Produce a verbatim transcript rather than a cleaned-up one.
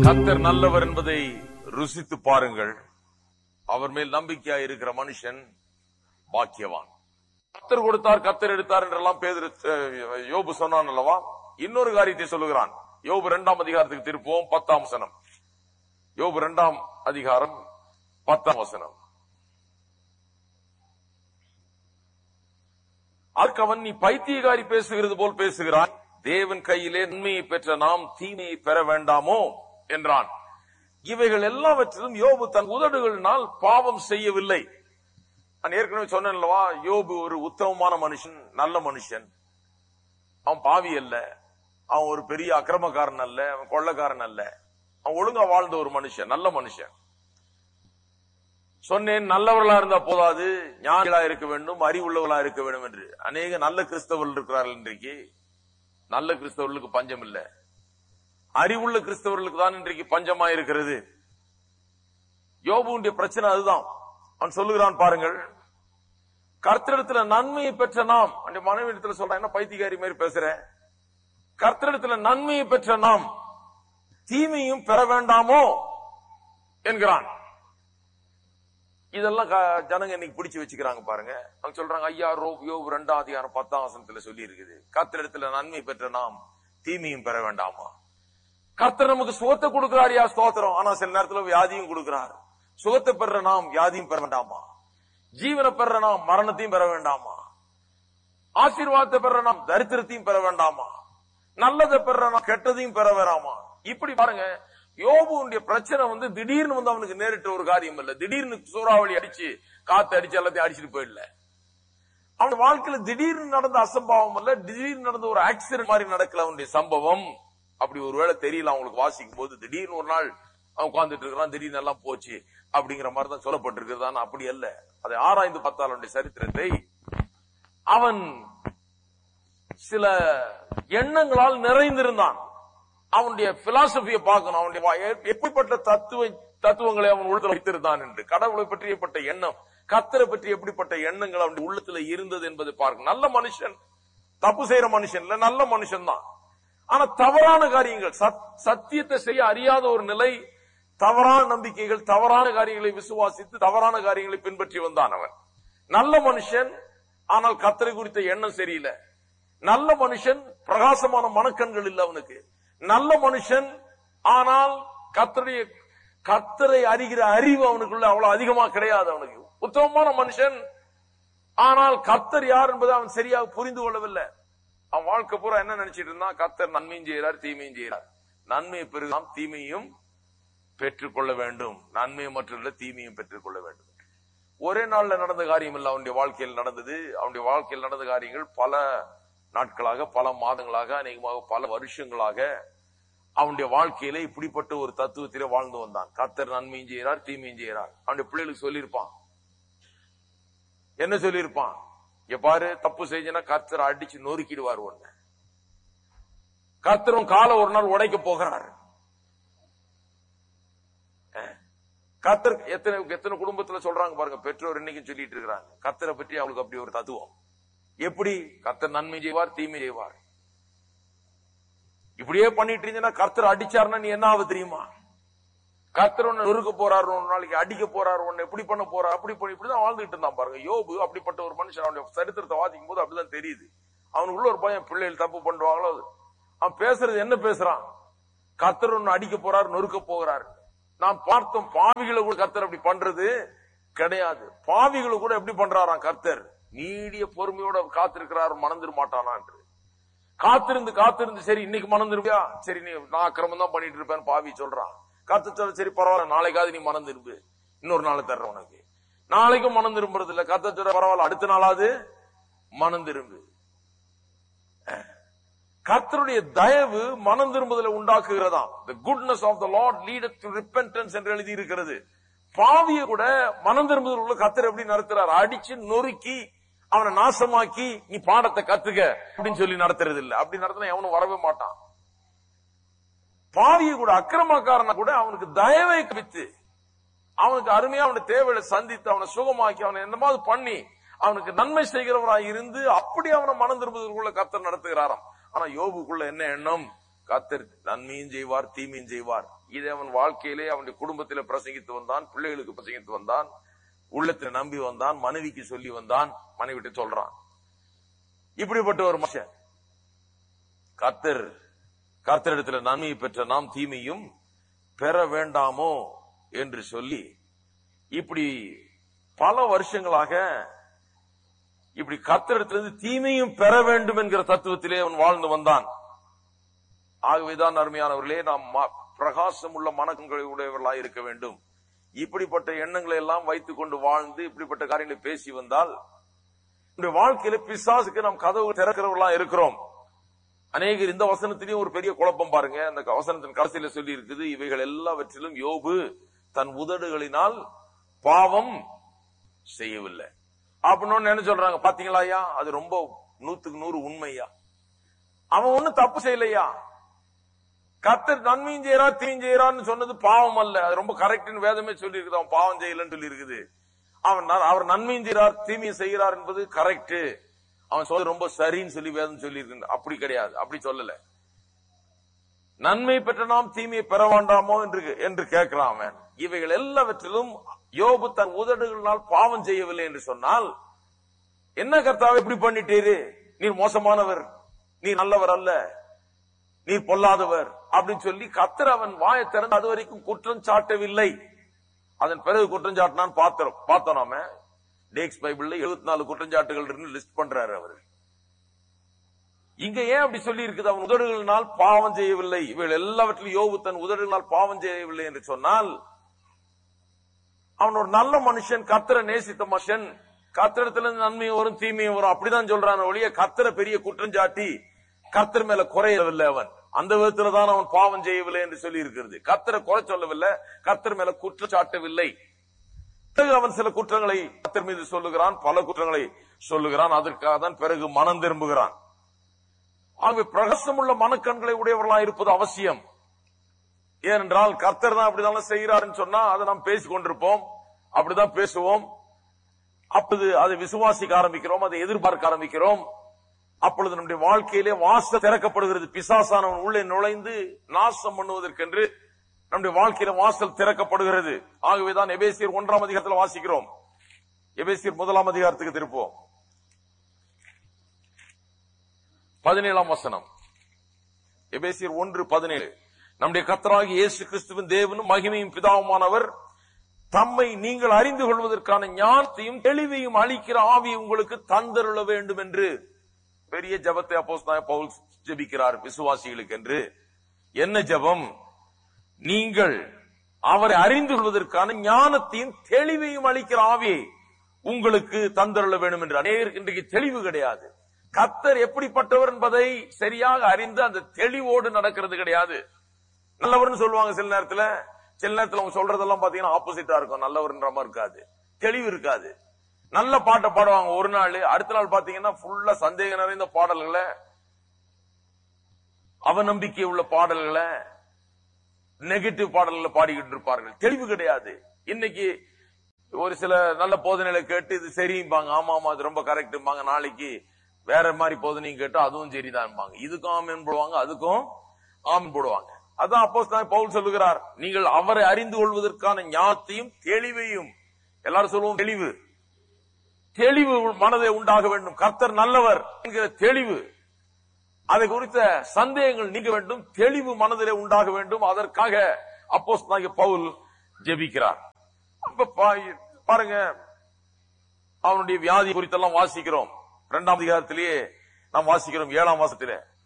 கர்த்தர் நல்லவர் என்பதை ருசித்து பாருங்கள். அவர் மேல் நம்பிக்கையா இருக்கிற மனுஷன் பாக்கியவான். கர்த்தர் கொடுத்தார், கர்த்தர் எடுத்தார் என்றெல்லாம் பேதுரு யோபு சொன்னான் அல்லவா? இன்னொரு காரியத்தை சொல்லுகிறான். யோபு இரண்டாம் அதிகாரத்துக்கு திருப்போம். பத்தாம் வசனம். யோபு இரண்டாம் அதிகாரம் பத்தாம் வசனம். அவன், நீ பைத்தியகாரி பேசுகிறது போல் பேசுகிறான். தேவன் கையிலே நன்மையை பெற்ற நாம் தீமையை பெற வேண்டாமோ என்றான். இவைகள் எல்லாவற்றிலும் யோபு தன் உதடுகளினால் பாவம் செய்யவில்லை. நான் ஏற்கனவே சொன்னேன், யோபு ஒரு உத்தமமான மனுஷன், நல்ல மனுஷன். அவன் பாவி அல்ல, அவன் ஒரு பெரிய அக்கிரமக்காரன் அல்ல, அவன் கொள்ளக்காரன் அல்ல. அவன் ஒழுங்கா வாழ்ந்த ஒரு மனுஷன், நல்ல மனுஷன். சொன்னேன், நல்லவர்களா இருந்தா போதாது, ஞானிகளா இருக்க வேண்டும், அறிவுள்ளவர்களா இருக்க வேண்டும் என்று. அநேக நல்ல கிறிஸ்தவர்கள் இருக்கிறார்கள். இன்றைக்கு நல்ல கிறிஸ்தவர்களுக்கு பஞ்சம் இல்ல, அறிவுள்ள கிறிஸ்தவர்களுக்கு தான் இன்றைக்கு பஞ்சமா இருக்கிறது. யோபுடைய பிரச்சனை அதுதான். அவன் சொல்லுகிறான் பாருங்கள், கர்த்தரிடத்துல நன்மையை பெற்ற நாம், அந்த மனைவி இடத்துல சொல்றான், என்ன பைத்தியக்காரி மாதிரி பேசுற, கர்த்தரிடத்துல நன்மையை பெற்ற நாம் தீமையும் பெற வேண்டாமோ என்கிறான். இதெல்லாம் ஜனங்க இன்னைக்கு பிடிச்சு வச்சுக்கிறாங்க பாருங்க. அவங்க சொல்றாங்க, ஐயா யோபு இரண்டாம் அதிகாரம் பத்தாம் வசனத்துல சொல்லி இருக்குது, கர்த்தரிடத்துல நன்மை பெற்ற நாம் தீமையும் பெற வேண்டாமா? கர்த்தர் நமக்கு சுகத்தை கொடுக்கிறார், யா ஸ்தோத்திரம். ஆனா சில நேரத்துல வியாதியும் கொடுக்கிறார். சுகத்தை பெற நாம் வியாதியும் பெற வேண்டாமா? ஜீவனை பெற நாம் மரணத்தையும் பெற வேண்டாமா? ஆசீர்வாதத்தை பெற நாம் தரித்திரத்தையும் பெற வேண்டாமா? நல்லதை பெற நாம் கெட்டதையும் பெற வேண்டாமா? இப்படி பாருங்க, யோபுடைய பிரச்சனை வந்து திடீர்னு வந்து அவனுக்கு நேரிட்ட ஒரு காரியம் இல்ல. திடீர்னு சூறாவளி அடிச்சு காத்து அடிச்சு எல்லாத்தையும் அடிச்சுட்டு போயிடல. அவன் வாழ்க்கையில திடீர்னு நடந்த அசம்பாவம் அல்ல, திடீர்னு நடந்த ஒரு ஆக்சிடென்ட் மாதிரி நடக்கல அவனுடைய சம்பவம். அப்படி ஒருவேளை தெரியல அவங்களுக்கு வாசிக்கும் போது, திடீர்னு ஒரு நாள் அவன் உட்கார்ந்துட்டு இருக்கிறான், திடீர்னு எல்லாம் போச்சு அப்படிங்கிற மாதிரி தான் சொல்லப்பட்டிருக்கிறது. அப்படி அல்ல. அதை ஆராய்ந்து பார்த்தால் அவனுடைய சரித்திரத்தை, அவன் சில எண்ணங்களால் நிறைந்திருந்தான். அவனுடைய பிலாசபியை பார்க்கணும், அவனுடைய எப்படிப்பட்ட தத்துவ தத்துவங்களை அவன் உள்ளத்துல வைத்திருந்தான் என்று. கடவுளை பற்றியப்பட்ட எண்ணம், கர்த்தரை பற்றி எப்படிப்பட்ட எண்ணங்கள் அவனுடைய உள்ளத்துல இருந்தது என்பதை பார்க்கணும். நல்ல மனுஷன், தப்பு செய்யற மனுஷன் இல்ல, நல்ல மனுஷன் தான். ஆனா தவறான காரியங்கள், சத்தியத்தை செய்ய அறியாத ஒரு நிலை, தவறான நம்பிக்கைகள், தவறான காரியங்களை விசுவாசித்து தவறான காரியங்களை பின்பற்றி வந்தான் அவன். நல்ல மனுஷன், ஆனால் கர்த்தரை குறித்த எண்ணம் சரியில்லை. நல்ல மனுஷன், பிரகாசமான மனக்கண்கள் இல்ல அவனுக்கு. நல்ல மனுஷன், ஆனால் கர்த்தருடைய கர்த்தரை அறிகிற அறிவு அவனுக்குள்ள அவ்வளவு அதிகமா கிடையாது அவனுக்கு. உத்தமமான மனுஷன், ஆனால் கர்த்தர் யார் என்பதை அவன் சரியாக புரிந்து கொள்ளவில்லை. அவன் வாழ்க்கை பூரா என்ன நினைச்சிட்டு இருந்தான், கர்த்தர் நன்மையும் செய்யறார் தீமையும் செய்யறார், நன்மையை பெருகாம் தீமையும் பெற்றுக்கொள்ள வேண்டும், நன்மையை மட்டும் தீமையும் பெற்றுக்கொள்ள வேண்டும். ஒரே நாள்ல நடந்த காரியம் இல்ல அவனுடைய வாழ்க்கையில் நடந்தது. அவனுடைய வாழ்க்கையில் நடந்த காரியங்கள் பல நாட்களாக, பல மாதங்களாக, அநேகமாக பல வருஷங்களாக அவனுடைய வாழ்க்கையில இப்படிப்பட்ட ஒரு தத்துவத்திலே வாழ்ந்து வந்தான். கர்த்தர் நன்மையும் செய்யறார் தீமையும் செய்யறார். அவனுடைய பிள்ளைகளுக்கு சொல்லியிருப்பான், என்ன சொல்லியிருப்பான், எப்பாரு தப்பு செஞ்சனா கர்த்தர் அடிச்சு நொறுக்கிடுவார், ஒண்ணு கர்த்தரும் காலை ஒரு நாள் உடைக்க போகிறார். கர்த்தர் எத்தனை எத்தனை குடும்பத்துல சொல்றாங்க பாருங்க, பெற்றோர் இன்னைக்கு சொல்லிட்டு இருக்கிறாங்க, கர்த்தரை பற்றி அவளுக்கு அப்படி ஒரு தத்துவம். எப்படி? கர்த்தர் நன்மை செய்வார் தீமை செய்வார். இப்படியே பண்ணிட்டு இருந்தீங்கன்னா கர்த்தர் அடிச்சாருன்னா நீ என்ன ஆகுது தெரியுமா? கர்த்தர் ஒன்னு நொறுக்க போறாரு, ஒரு நாளைக்கு அடிக்க போறாரு, ஒன்னு எப்படி பண்ண போறாரு, அப்படி பண்ணி இப்படிதான் வாழ்ந்துட்டு இருந்தான் பாருங்க. யோபு அப்படிப்பட்ட ஒரு மனுஷன். அவனுடைய சரித்திரத்தை வாசிக்கும் போது அப்படிதான் தெரியுது. அவனுக்குள்ள ஒரு பையன், பிள்ளைகள் தப்பு பண்ணுவாங்களோ, அவன் பேசுறது என்ன பேசுறான், கர்த்தர் ஒன்னு அடிக்க போறாரு, நொறுக்க போகிறாரு. நாம் பார்த்தோம், பாவிகளை கூட கர்த்தர் அப்படி பண்றது கிடையாது. பாவிகளை கூட எப்படி பண்றாராம் கர்த்தர், நீடிய பொறுமையோட காத்திருக்கிறார், மணந்துட மாட்டானா என்று. காத்திருந்து காத்திருந்து சரி இன்னைக்கு மணந்துருப்பியா, சரி நீ நான் அக்கிரமம் தான் பண்ணிட்டு இருப்பேன் பாவி சொல்றான். காத்து சொல்ல, சரி பரவாயில்ல, நாளைக்காவது நீ மனம் திரும்பு, இன்னொரு நாள் தர்ற உனக்கு. நாளைக்கும் மனம் திரும்புறது இல்ல, காத்த சொல்ற பரவாயில்ல, அடுத்த நாளாவது மனம் திரும்பு. கர்த்தருடைய தயவு மனம் திரும்புதலை உண்டாக்குகிறதா. The goodness of the Lord leadeth to repentance என்று எழுதி இருக்கிறது. பாவிய கூட மனம் திரும்புதல் உள்ள கர்த்தர் எப்படி நடத்துறார், அடிச்சு நொறுக்கி அவனை நாசமாக்கி நீ பாடத்தை கத்துக்க அப்படின்னு சொல்லி நடத்துறது இல்ல. அப்படி நடத்தினா எவனும் வரவே மாட்டான். பாவிய கூட, அக்கிரமக்காரன கூட அவனுக்கு தயவை கவித்து, அவனுக்கு அருமையா அவனை தேவையை சந்தித்து, அவனை சுகமாக்கி, அவனை எந்த மாதிரி பண்ணி அவனுக்கு நன்மை செய்கிறவராய் இருந்து அப்படி அவனை மனம் திரும்புவதற்குள்ள கர்த்தர் நடத்துகிறாராம். ஆனா யோபுக்குள்ள என்ன எண்ணம், கர்த்தர் நன்மையும் செய்வார், தீமையும் செய்வார். இதை அவன் வாழ்க்கையிலே அவனுடைய குடும்பத்தில பிரசங்கித்து வந்தான், பிள்ளைகளுக்கு பிரசங்கித்து வந்தான், உள்ளத்துல நம்பி வந்தான், மனைவிக்கு சொல்லி வந்தான், மனைவிட்டு சொல்றான். இப்படிப்பட்ட ஒரு மனுஷன் கர்த்தர் கர்த்தரிடத்துல நன்மையை பெற்ற நாம் தீமையும் பெற வேண்டாமோ என்று சொல்லி இப்படி பல வருஷங்களாக இப்படி கர்த்தரிடத்திலிருந்து தீமையும் பெற வேண்டும் என்கிற தத்துவத்திலே அவன் வாழ்ந்து வந்தான். ஆகவேதான் அருமையானவர்களே, நாம் பிரகாசம் உள்ள மனக்கங்களை உடையவர்களாக இருக்க வேண்டும். இப்படிப்பட்ட எண்ணங்களை எல்லாம் வைத்துக் கொண்டு வாழ்ந்து இப்படிப்பட்ட காரியங்களை பேசி வந்தால் வாழ்க்கையில பிசாசுக்கு நாம் கதவு திறக்கிறவர்களா இருக்கிறோம். அநேகர் இந்த வசனத்திலேயும் ஒரு பெரிய குழப்பம் பாருங்க. அந்த வசனத்தின் கடைசியில சொல்லி இருக்குது, இவைகள் எல்லாவற்றிலும் யோபு தன் உதடுகளினால் பாவம் செய்யவில்லை அப்படின்னு என்ன சொல்றாங்க பாத்தீங்களா ஐயா? அது ரொம்ப நூத்துக்கு நூறு உண்மையா. அவன் ஒண்ணு தப்பு செய்யலையா. கர்த்தர் நன்மையும் செய்யறா தீமையும் செய்யறான்னு சொன்னது பாவம் அல்ல. அது ரொம்ப கரெக்ட்னு வேதமே சொல்லி இருக்குது. அவன் பாவம் செய்யலன்னு சொல்லி இருக்குது. அவன் அவர் நன்மையும் செய்யறார் தீமையும் செய்கிறார் என்பது கரெக்ட். அவன் சொல்ல ரொம்ப சரின்னு சொல்லி வேதம் சொல்லி இருக்கு. அப்படி கிடையாது, அப்படி சொல்லல. நன்மை பெற்ற நாம் தீமையை பெற வேண்டாமோ என்று என்று கேட்கிறான் அவன். இவைகள் எல்லாவற்றிலும் யோபு தன் உதடுகளினால் பாவம் செய்யவில்லை என்று சொன்னால், என்ன கர்த்தாவே இப்படி பண்ணிட்டீரு, நீர் மோசமானவர், நீர் நல்லவர் அல்ல, நீர் பொல்லாதவர் அப்படின்னு சொல்லி கர்த்தர் அவன் வாயை திறந்து அது வரைக்கும் குற்றம் சாட்டவில்லை. அதன் பிறகு குற்றம் சாட்டினான் பார்த்தோம் பார்த்தோம் நாம டேக்ஸ் பைபிள்ல எழுபத்தி நாலு குற்றஞ்சாட்டுகள் லிஸ்ட் பண்றாரு அவரு. இங்க ஏன் அப்படி சொல்லி இருக்குது? அவன் உதடுகளினால் பாவம் செய்யவில்லை. இவள் எல்லாவற்றிலும் யோபு தன் உதடுகளினால் பாவம் செய்யவில்லை என்று சொன்னால், அவன் ஒரு நல்ல மனுஷன், கர்த்தரை நேசித்த மனுஷன், கர்த்தரிடத்திலிருந்து நன்மையும் வரும் தீமையும் வரும் அப்படிதான் சொல்றான் ஒழிய கர்த்தரை பெரிய குற்றஞ்சாட்டி கர்த்தர் மேல குறையவில்லை. அவன் அந்த விதத்துல தான் அவன் பாவம் செய்யவில்லை என்று சொல்லி இருக்கிறது. கர்த்தரை குறை சொல்லவில்லை, கர்த்தர் மேல குற்றம் சாட்டவில்லை. அவன் சில குற்றங்களை கர்த்தர் மீது சொல்லுகிறான், பல குற்றங்களை சொல்லுகிறான். அதற்காக தான் பிறகு மனம் திரும்புகிறான். ஆகவே பிரகாசமுள்ள மனக்கண்களை உடையவர்களாக இருப்பது அவசியம். ஏனென்றால் கர்த்தர் தான் அப்படிதான் செய்கிறாருன்னு சொன்னா அதை நாம் பேசிக் கொண்டிருப்போம், அப்படிதான் பேசுவோம். அப்போது அதை விசுவாசிக்க ஆரம்பிக்கிறோம், அதை எதிர்பார்க்க ஆரம்பிக்கிறோம். அப்பொழுது நம்முடைய வாழ்க்கையிலே வாசல் திறக்கப்படுகிறது. பிசாசானவன் உள்ளே நுழைந்து நாசம் பண்ணுவதற்கென்று நம்முடைய வாழ்க்கையில வாசல் திறக்கப்படுகிறது. ஆகவேதான் எபேசியர் ஒன்றாம் அதிகாரத்தில் வாசிக்கிறோம். எபேசியர் முதலாம் அதிகாரத்துக்கு திருப்போம். பதினேழாம் வசனம். எபேசியர் ஒன்று பதினேழு. நம்முடைய கர்த்தராகிய இயேசு கிறிஸ்துவின் தேவனும் மகிமையும் பிதாவுமானவர் தம்மை நீங்கள் அறிந்து கொள்வதற்கான ஞானத்தையும் தெளிவையும் அளிக்கிற ஆவி உங்களுக்கு தந்தருள வேண்டும் என்று பெரிய ஜெபத்தை அப்போஸ்தலனாகிய பவுல் ஜெபிக்கிறார் விசுவாசிகளுக்கு என்று. என்ன ஜெபம்? நீங்கள் அவரை அறிந்து கொள்வதற்கான ஞானத்தையும் தெளிவையும் அளிக்கிற ஆவியை உங்களுக்கு தந்தருள வேண்டும் என்று. அநேகருக்கு இன்றைக்கு தெளிவு கிடையாது. கர்த்தர் எப்படிப்பட்டவர் என்பதை சரியாக அறிந்து அந்த தெளிவோடு நடக்கிறது கிடையாது. நல்லவர்னு சொல்லுவாங்க சில நேரத்துல, சில நேரத்துல அவங்க சொல்றதெல்லாம் பாத்தீங்கன்னா ஆப்போசிட்டா இருக்கும். நல்லவர்ன்ற மாதிரி இருக்காது, தெளிவு இருக்காது. நல்ல பாட்டை பாடுவாங்க ஒரு நாள், அடுத்த நாள் பாத்தீங்கன்னா ஃபுல்லா சந்தேகம் நிறைந்த பாடல்களை, அவநம்பிக்கை உள்ள பாடல்களை, நெகட்டிவ் பாடல்களை பாடிக்கிட்டு இருப்பார்கள். தெளிவு கிடையாது. இன்னைக்கு ஒரு சில நல்ல போதனைகளை கேட்டு இது சரிம்பாங்க, ஆமா ஆமா அது ரொம்ப கரெக்ட்பாங்க. நாளைக்கு வேற மாதிரி போதனையும் கேட்டு அதுவும் சரிதான். இதுக்கும் ஆமீன் போடுவாங்க, அதுக்கும் ஆமீன் போடுவாங்க. அதான் அப்போஸ்தலனாகிய பவுல் சொல்லுகிறார், நீங்கள் அவரை அறிந்து கொள்வதற்கான ஞானத்தையும் தெளிவையும். எல்லாரும் சொல்லுவோம் தெளிவு. தெளிவு மனதை உண்டாக வேண்டும். கர்த்தர் நல்லவர் என்கிற தெளிவு, அதை குறித்த சந்தேகங்கள் நீங்க வேண்டும். தெளிவு மனதிலே உண்டாக வேண்டும். அதற்காக அப்போஸ்தலனாகிய பவுல் ஜெபிக்கிறார். அப்ப பாருங்க, அவனுடைய வியாதி குறித்தெல்லாம் வாசிக்கிறோம். இரண்டாம் அதிகாரத்திலேயே நாம் வாசிக்கிறோம். ஏழாம் வசனத்திலே